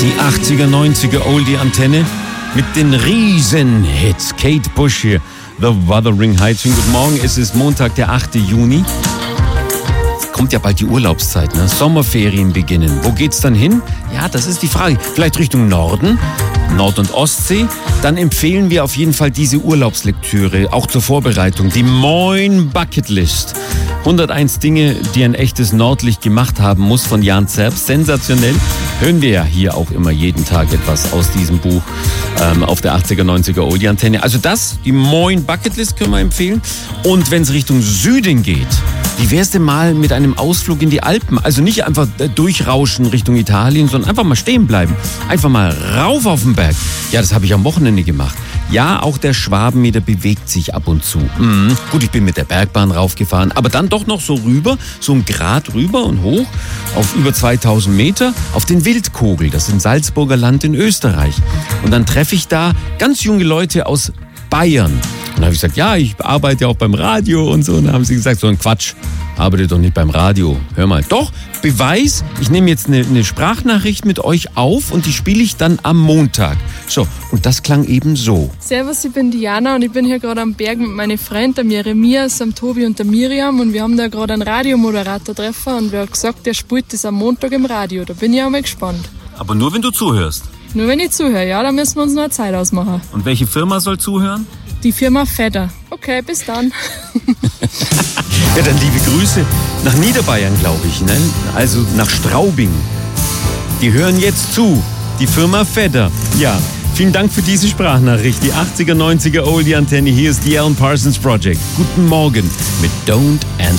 Die 80er, 90er Oldie-Antenne mit den Riesenhits. Kate Bush hier, The Wuthering Heights. Schönen guten Morgen, es ist Montag, der 8. Juni. Es kommt ja bald die Urlaubszeit, ne? Sommerferien beginnen. Wo geht's dann hin? Ja, das ist die Frage. Vielleicht Richtung Norden, Nord- und Ostsee. Dann empfehlen wir auf jeden Fall diese Urlaubslektüre, auch zur Vorbereitung. Die Moin Bucketlist. 101 Dinge, die ein echtes Nordlicht gemacht haben muss, von Jan Zerbst. Sensationell. Hören wir ja hier auch immer jeden Tag etwas aus diesem Buch auf der 80er, 90er Oldie-Antenne. Also das, die Moin Bucketlist können wir empfehlen. Und wenn es Richtung Süden geht, wie wär's denn mal mit einem Ausflug in die Alpen? Also nicht einfach durchrauschen Richtung Italien, sondern einfach mal stehen bleiben. Einfach mal rauf auf den Berg. Ja, das habe ich am Wochenende gemacht. Ja, auch der Schwabenmeter bewegt sich ab und zu. Gut, ich bin mit der Bergbahn raufgefahren, aber dann doch noch so rüber, so einen Grad rüber und hoch, auf über 2000 Meter, auf den Wildkogel, das ist im Salzburger Land in Österreich. Und dann treffe ich da ganz junge Leute aus Bayern. Und dann habe ich gesagt, ja, ich arbeite ja auch beim Radio und so. Und dann haben sie gesagt, so ein Quatsch, arbeite doch nicht beim Radio. Hör mal, doch, Beweis, ich nehme jetzt eine Sprachnachricht mit euch auf und die spiele ich dann am Montag. So, und das klang eben so. Servus, ich bin Diana und ich bin hier gerade am Berg mit meinen Freunden, dem Jeremias, dem Tobi und der Miriam. Und wir haben da gerade einen Radiomoderator treffen und wer hat gesagt, der spielt das am Montag im Radio. Da bin ich auch mal gespannt. Aber nur, wenn du zuhörst. Nur wenn ich zuhöre, ja, dann müssen wir uns noch eine Zeit ausmachen. Und welche Firma soll zuhören? Die Firma Fedder. Okay, bis dann. Ja, dann liebe Grüße nach Niederbayern, glaube ich, ne? Also nach Straubing. Die hören jetzt zu. Die Firma Fedder. Ja, vielen Dank für diese Sprachnachricht. Die 80er, 90er Oldie-Antenne. Hier ist die Alan Parsons Project. Guten Morgen mit Don't Answer